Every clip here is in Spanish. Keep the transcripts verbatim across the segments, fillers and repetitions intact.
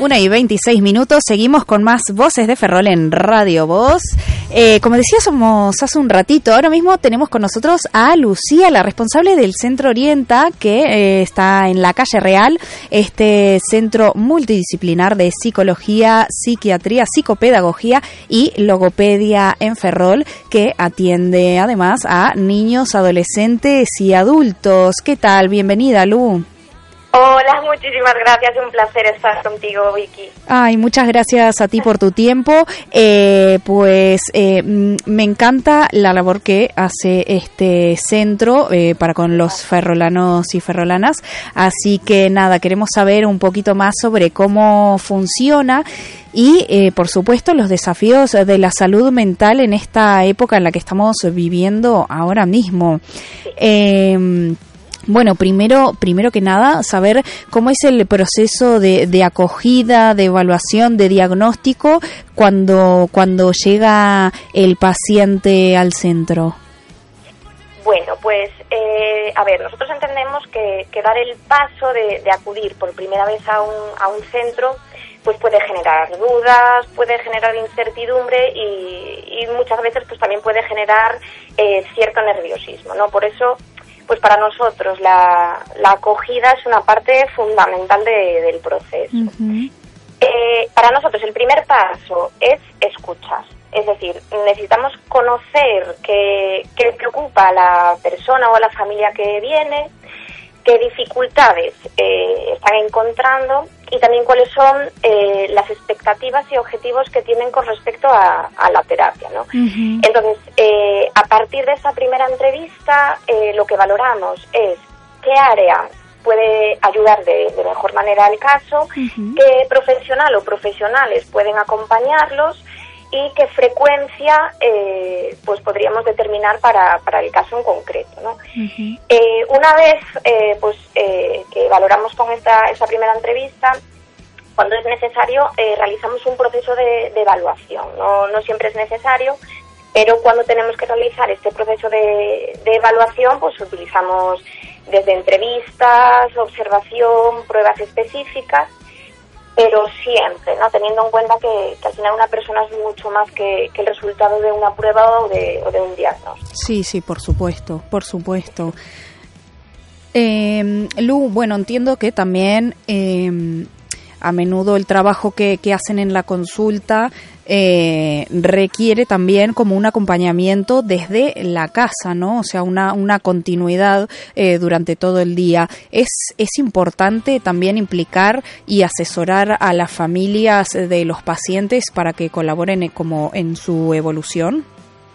una y veintiséis minutos, seguimos con más Voces de Ferrol en Radio Voz. Eh, como decía, somos hace un ratito, ahora mismo tenemos con nosotros a Lucía, la responsable del Centro Orienta, que eh, está en la Calle Real, este centro multidisciplinar de psicología, psiquiatría, psicopedagogía y logopedia en Ferrol, que atiende además a niños, adolescentes y adultos. ¿Qué tal? Bienvenida, Lu. Hola, muchísimas gracias, un placer estar contigo, Vicky. Ay, muchas gracias a ti por tu tiempo. Eh, pues eh, me encanta la labor que hace este centro eh, para con los ferrolanos y ferrolanas. Así que nada, queremos saber un poquito más sobre cómo funciona y, eh, por supuesto, los desafíos de la salud mental en esta época en la que estamos viviendo ahora mismo. Eh, Bueno, primero, primero que nada, saber cómo es el proceso de, de acogida, de evaluación, de diagnóstico cuando, cuando llega el paciente al centro. Bueno, pues, eh, a ver, nosotros entendemos que, que dar el paso de, de acudir por primera vez a un, a un centro, pues puede generar dudas, puede generar incertidumbre y, y muchas veces pues también puede generar eh, cierto nerviosismo, ¿no? Por eso, pues para nosotros la, la acogida es una parte fundamental de, del proceso. Uh-huh. Eh, para nosotros el primer paso es escuchar, es decir, necesitamos conocer qué, qué preocupa a la persona o a la familia que viene, qué dificultades eh, están encontrando y también cuáles son eh, las expectativas y objetivos que tienen con respecto a, a la terapia, ¿no? Uh-huh. Entonces, eh, a partir de esa primera entrevista, eh, lo que valoramos es qué área puede ayudar de, de mejor manera al caso, uh-huh. qué profesional o profesionales pueden acompañarlos y qué frecuencia eh, pues podríamos determinar para, para el caso en concreto, ¿no? Uh-huh. Eh, una vez eh, pues eh, que valoramos con esta esa primera entrevista, cuando es necesario eh, realizamos un proceso de, de evaluación. No, no siempre es necesario, pero cuando tenemos que realizar este proceso de, de evaluación, pues utilizamos desde entrevistas, observación, pruebas específicas, pero siempre, ¿no? Teniendo en cuenta que, que al final una persona es mucho más que, que el resultado de una prueba o de, o de un diagnóstico. Sí, sí, por supuesto, por supuesto. Eh, Lu, bueno, entiendo que también eh, a menudo el trabajo que, que hacen en la consulta eh, requiere también como un acompañamiento desde la casa, ¿no? O sea, una, una continuidad eh, durante todo el día. ¿Es, es importante también implicar y asesorar a las familias de los pacientes para que colaboren como en su evolución?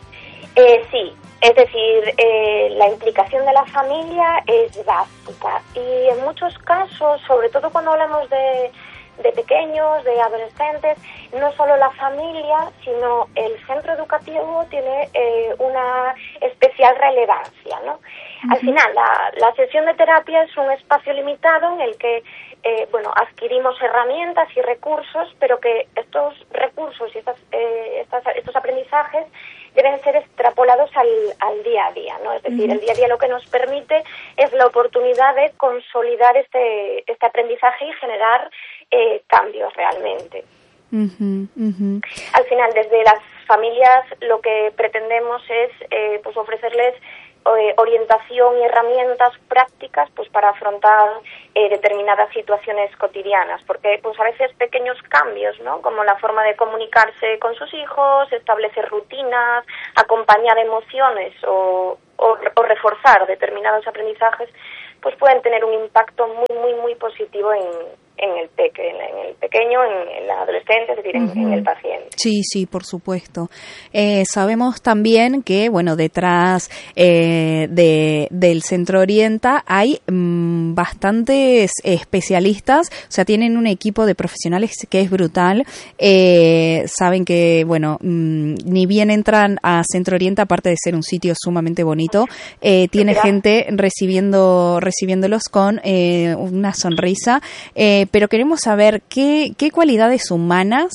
Eh, sí. Es decir, eh, la implicación de la familia es básica y en muchos casos, sobre todo cuando hablamos de, de pequeños, de adolescentes, no solo la familia, sino el centro educativo tiene eh, una especial relevancia, ¿no? Uh-huh. Al final, la, la sesión de terapia es un espacio limitado en el que eh, bueno, adquirimos herramientas y recursos, pero que estos recursos y estas, eh, estas, estos aprendizajes deben ser extrapolados al, al día a día, ¿no? Es decir, uh-huh. el día a día lo que nos permite es la oportunidad de consolidar este, este aprendizaje y generar eh, cambios realmente. Uh-huh, uh-huh. Al final, desde las familias lo que pretendemos es eh, pues ofrecerles eh, orientación y herramientas prácticas pues para afrontar eh, determinadas situaciones cotidianas, porque pues a veces pequeños cambios, ¿no? Como la forma de comunicarse con sus hijos, establecer rutinas, acompañar emociones o, o, o reforzar determinados aprendizajes, pues pueden tener un impacto muy muy muy positivo en en el peque, en el pequeño, en el adolescente, es decir, en, uh-huh. en el paciente. Sí, sí, por supuesto. Eh, sabemos también que, bueno, detrás eh, de del Centro Orienta hay mmm, bastantes especialistas, o sea, tienen un equipo de profesionales que es brutal. Eh, saben que, bueno, mmm, ni bien entran a Centro Orienta, aparte de ser un sitio sumamente bonito, eh, tiene Gracias. gente recibiendo recibiéndolos con eh, una sonrisa. Eh, pero queremos saber qué, qué cualidades humanas,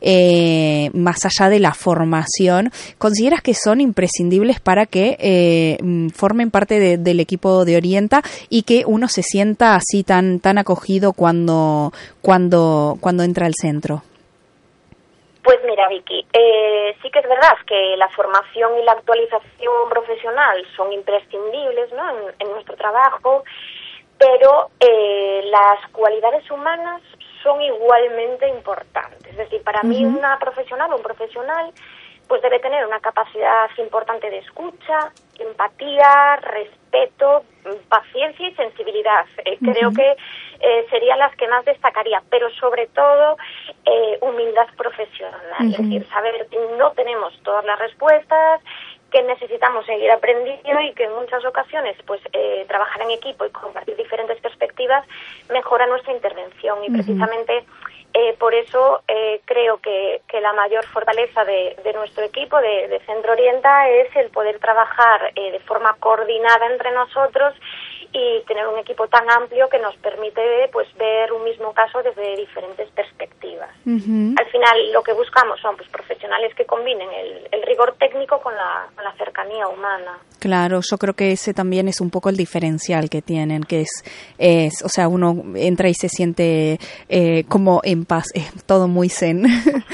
eh, más allá de la formación, consideras que son imprescindibles para que eh, formen parte de, del equipo de Orienta y que uno se sienta así tan tan acogido cuando cuando cuando entra al centro? Pues mira, Vicky, eh, sí que es verdad que la formación y la actualización profesional son imprescindibles, ¿no?, en, en nuestro trabajo, pero eh, las cualidades humanas son igualmente importantes. Es decir, para uh-huh. mí una profesional o un profesional pues debe tener una capacidad importante de escucha, empatía, respeto, paciencia y sensibilidad. Eh, uh-huh. Creo que eh, serían las que más destacaría, pero sobre todo eh, humildad profesional. Uh-huh. Es decir, saber que no tenemos todas las respuestas, que necesitamos seguir aprendiendo y que en muchas ocasiones pues eh, trabajar en equipo y compartir diferentes perspectivas mejora nuestra intervención. Y uh-huh. precisamente eh, por eso eh, creo que, que la mayor fortaleza de, de nuestro equipo de, de Centro Orienta es el poder trabajar eh, de forma coordinada entre nosotros y tener un equipo tan amplio que nos permite pues ver un mismo caso desde diferentes perspectivas. Uh-huh. Al final lo que buscamos son pues profesionales que combinen el, el rigor técnico con la, con la cercanía humana. Claro, yo creo que ese también es un poco el diferencial que tienen, que es, es o sea, uno entra y se siente eh, como en paz, es todo muy zen.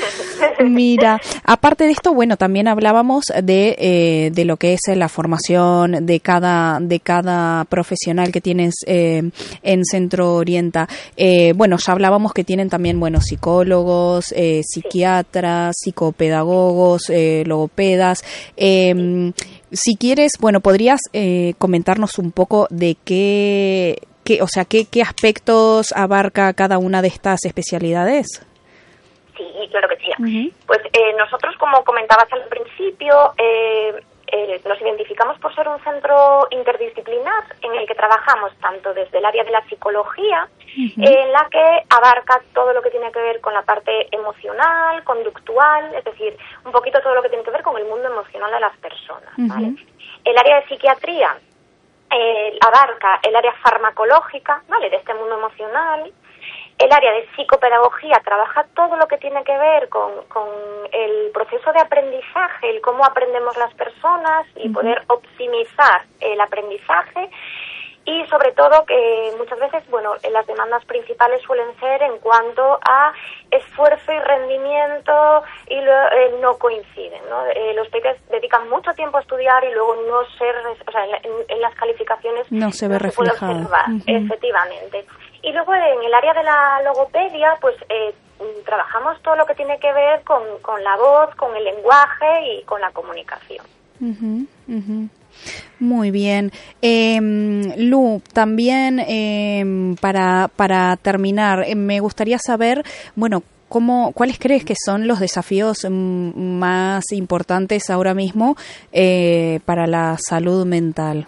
Mira, aparte de esto, bueno, también hablábamos de eh, de lo que es la formación de cada de cada profesional que tienes eh, en Centro Orienta. Eh, bueno, ya hablábamos que tienen también, bueno, psicólogos, eh, psiquiatras, psicopedagogos, eh, logopedas. Eh, si quieres, bueno, podrías eh, comentarnos un poco de qué, qué, o sea, qué, qué aspectos abarca cada una de estas especialidades. Sí, claro que sí. Uh-huh. Pues eh, nosotros, como comentabas al principio, eh, eh, nos identificamos por ser un centro interdisciplinar en el que trabajamos tanto desde el área de la psicología, uh-huh. eh, en la que abarca todo lo que tiene que ver con la parte emocional, conductual, es decir, un poquito todo lo que tiene que ver con el mundo emocional de las personas. Uh-huh. ¿Vale? El área de psiquiatría eh, abarca el área farmacológica, ¿vale?, de este mundo emocional. El área de psicopedagogía trabaja todo lo que tiene que ver con, con el proceso de aprendizaje, el cómo aprendemos las personas y uh-huh. poder optimizar el aprendizaje. Y sobre todo que muchas veces, bueno, las demandas principales suelen ser en cuanto a esfuerzo y rendimiento y lo, eh, no coinciden, ¿no? Eh, los peques dedican mucho tiempo a estudiar y luego no se, o sea, en, en las calificaciones no se ve no reflejado. Se puede observar, uh-huh. efectivamente. Y luego en el área de la logopedia, pues eh, trabajamos todo lo que tiene que ver con, con la voz, con el lenguaje y con la comunicación. Uh-huh, uh-huh. Muy bien. Eh, Lu, también eh, para, para terminar, eh, me gustaría saber, bueno, ¿cómo, ¿cuáles crees que son los desafíos m- más importantes ahora mismo eh, para la salud mental?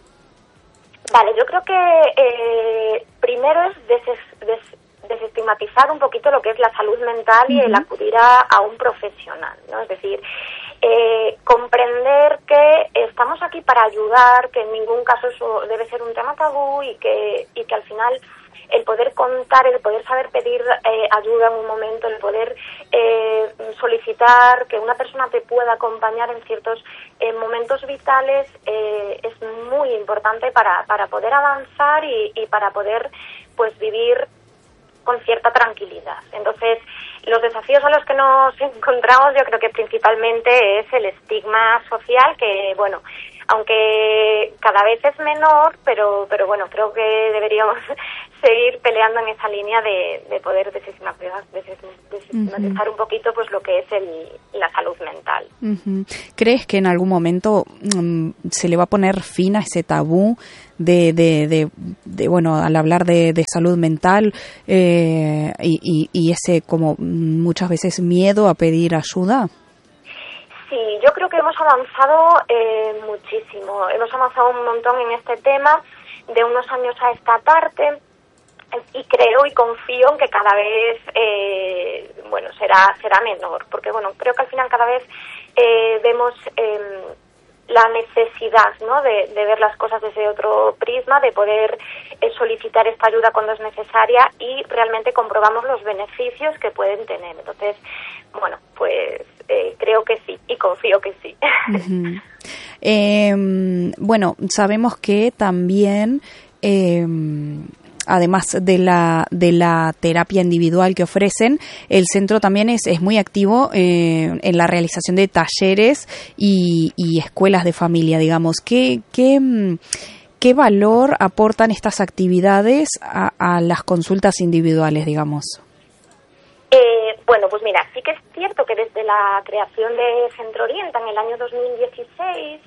Vale, yo creo que eh, primero es des- des- desestigmatizar un poquito lo que es la salud mental uh-huh. y el acudir a, a un profesional, ¿no? Es decir, eh, comprender que estamos aquí para ayudar, que en ningún caso eso debe ser un tema tabú y que, y que al final el poder contar, el poder saber pedir eh, ayuda en un momento, el poder eh, solicitar que una persona te pueda acompañar en ciertos eh, momentos vitales eh, es muy importante para, para poder avanzar y, y para poder pues vivir con cierta tranquilidad. Entonces, los desafíos a los que nos encontramos yo creo que principalmente es el estigma social que, bueno, aunque cada vez es menor, pero pero bueno, creo que deberíamos seguir peleando en esa línea de, de poder desestigmatizar, desestigmatizar uh-huh. un poquito pues lo que es el, la salud mental. Uh-huh. ¿Crees que en algún momento um, se le va a poner fin a ese tabú de, de, de, de bueno, al hablar de, de salud mental eh, y, y, y ese como muchas veces miedo a pedir ayuda? Sí, yo creo que hemos avanzado eh, muchísimo, hemos avanzado un montón en este tema de unos años a esta parte y creo y confío en que cada vez, eh, bueno, será será menor, porque bueno, creo que al final cada vez eh, vemos eh, la necesidad, ¿no?, de, de ver las cosas desde otro prisma, de poder eh, solicitar esta ayuda cuando es necesaria y realmente comprobamos los beneficios que pueden tener. Entonces, bueno, pues eh, creo que sí y confío que sí. Uh-huh. Eh, bueno, sabemos que también eh, además de la de la terapia individual que ofrecen, el centro también es, es muy activo eh, en la realización de talleres y, y escuelas de familia, digamos. ¿Qué, qué, qué valor aportan estas actividades a, a las consultas individuales, digamos? Eh, bueno, pues mira, sí que es cierto que desde la creación de Centro Orienta en el año dos mil dieciséis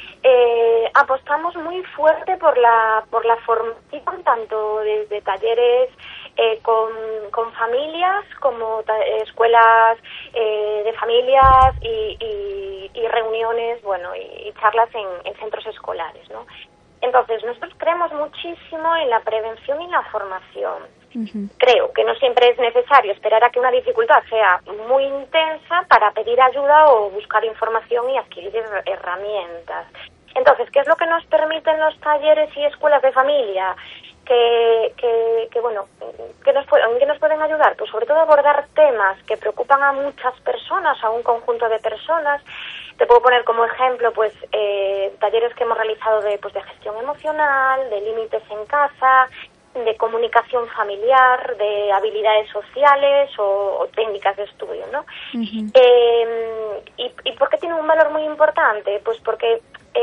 eh, apostamos muy fuerte por la por la formación, tanto desde talleres eh, con, con familias como ta- escuelas eh, de familias y, y, y reuniones, bueno, y, y charlas en, en centros escolares, ¿no? Entonces, nosotros creemos muchísimo en la prevención y la formación. Uh-huh. Creo que no siempre es necesario esperar a que una dificultad sea muy intensa para pedir ayuda o buscar información y adquirir her- herramientas. Entonces, ¿qué es lo que nos permiten los talleres y escuelas de familia? Que, que, que bueno, que nos, ¿en qué nos pueden ayudar? Pues sobre todo abordar temas que preocupan a muchas personas, a un conjunto de personas. Te puedo poner como ejemplo, pues, eh, talleres que hemos realizado de, pues, de gestión emocional, de límites en casa, de comunicación familiar, de habilidades sociales o, o técnicas de estudio, ¿no? Uh-huh. Eh, y, ¿Y por qué tiene un valor muy importante? Pues porque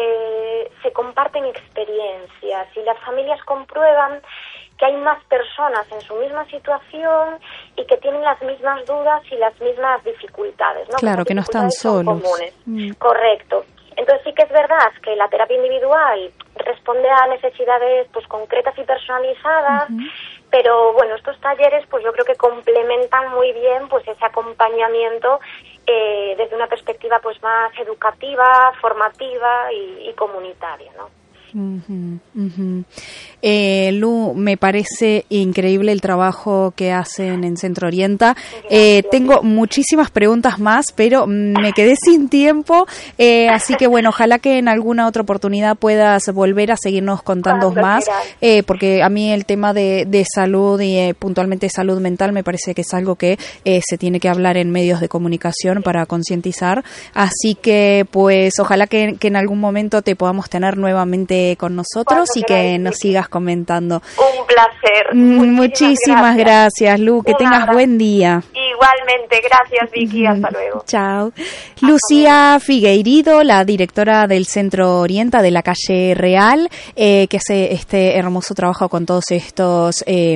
eh, se comparten experiencias y las familias comprueban que hay más personas en su misma situación y que tienen las mismas dudas y las mismas dificultades, ¿no? Claro, que no están solos. Comunes. Mm. Correcto. Entonces sí que es verdad que la terapia individual responde a necesidades pues concretas y personalizadas, uh-huh. pero bueno, estos talleres pues yo creo que complementan muy bien pues ese acompañamiento eh, desde una perspectiva pues más educativa, formativa y, y comunitaria, ¿no? Uh-huh, uh-huh. Eh, Lu, me parece increíble el trabajo que hacen en Centro Orienta. Eh, tengo muchísimas preguntas más, pero me quedé sin tiempo, eh, así que bueno, ojalá que en alguna otra oportunidad puedas volver a seguirnos contando Cuando más, eh, porque a mí el tema de, de salud y eh, puntualmente salud mental me parece que es algo que eh, se tiene que hablar en medios de comunicación para concientizar, así que pues ojalá que, que en algún momento te podamos tener nuevamente con nosotros y que nos sigas comentando. Un placer. Muchísimas, Muchísimas gracias. gracias, Lu. Que Un tengas abrazo. Buen día. Igualmente. Gracias, Vicky. Hasta luego. Chao. Hasta Lucía luego. Figueiredo, la directora del Centro Orienta de la calle Real, eh, que hace este hermoso trabajo con todos estos Eh,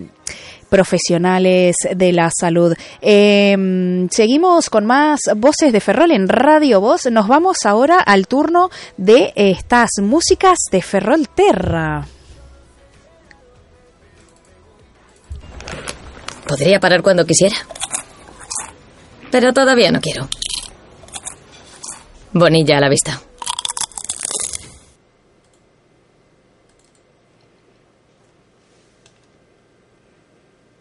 profesionales de la salud. Eh, seguimos con más Voces de Ferrol en Radio Voz. Nos vamos ahora al turno de estas músicas de Ferrol Terra. Podría parar cuando quisiera, pero todavía no quiero. Bonilla a la vista.